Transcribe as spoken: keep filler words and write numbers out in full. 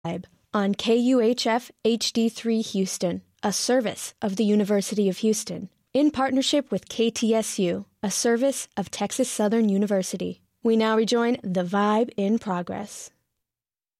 Vibe on K U H F H D three Houston, a service of the University of Houston, in partnership with K T S U, a service of Texas Southern University. We now rejoin The Vibe in Progress.